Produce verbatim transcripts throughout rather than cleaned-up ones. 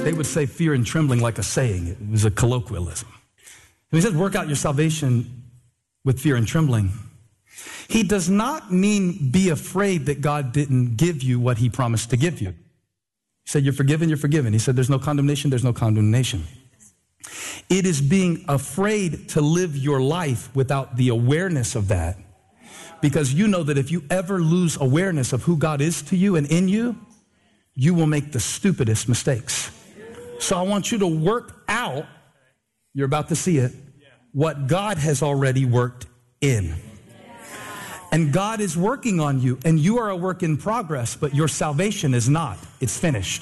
They would say fear and trembling like a saying. It was a colloquialism. When he says work out your salvation with fear and trembling, he does not mean be afraid that God didn't give you what he promised to give you. He said, you're forgiven, you're forgiven. He said, there's no condemnation, there's no condemnation. It is being afraid to live your life without the awareness of that. Because you know that if you ever lose awareness of who God is to you and in you, you will make the stupidest mistakes. So I want you to work out, you're about to see it, what God has already worked in. And God is working on you, and you are a work in progress, but your salvation is not. It's finished.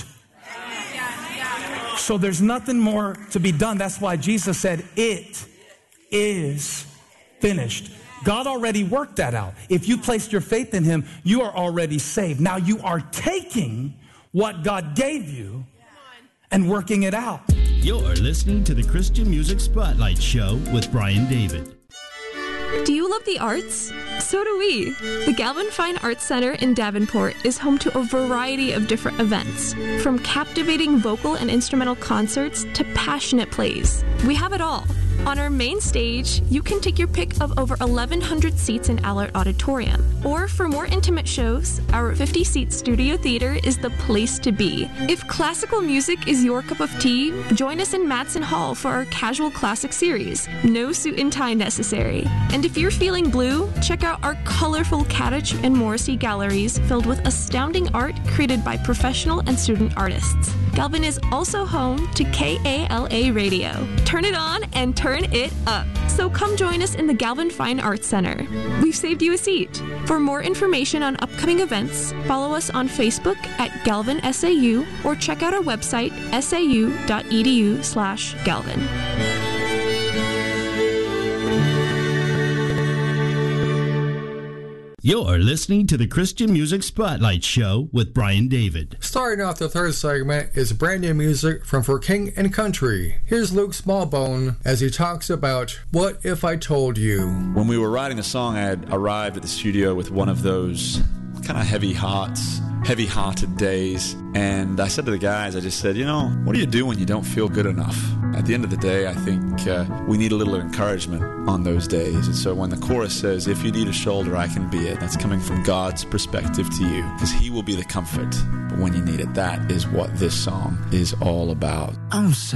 So there's nothing more to be done. That's why Jesus said, it is finished. God already worked that out. If you placed your faith in him, you are already saved. Now you are taking what God gave you and working it out. You're listening to the Christian Music Spotlight Show with Brian David. Do you love the arts? So do we. The Galvin Fine Arts Center in Davenport is home to a variety of different events, from captivating vocal and instrumental concerts to passionate plays. We have it all. On our main stage, you can take your pick of over eleven hundred seats in Allard Auditorium. Or for more intimate shows, our fifty-seat studio theater is the place to be. If classical music is your cup of tea, join us in Madsen Hall for our Casual Classic series. No suit and tie necessary. And if you're feeling blue, check out our colorful Kadich and Morrissey galleries filled with astounding art created by professional and student artists. Galvin is also home to K A L A Radio. Turn it on and turn it up. So come join us in the Galvin Fine Arts Center. We've saved you a seat. For more information on upcoming events, follow us on Facebook at Galvin S A U or check out our website, sau.edu slash Galvin. You're listening to the Christian Music Spotlight Show with Brian David. Starting off the third segment is brand new music from For King and Country. Here's Luke Smallbone as he talks about What If I Told You. When we were writing the song, I had arrived at the studio with one of those kind of heavy hearts, heavy-hearted days. And I said to the guys, I just said, you know, what do you do when you don't feel good enough? At the end of the day, I think uh, we need a little encouragement on those days. And so when the chorus says, if you need a shoulder, I can be it, that's coming from God's perspective to you, because he will be the comfort. But when you need it, that is what this song is all about. I'm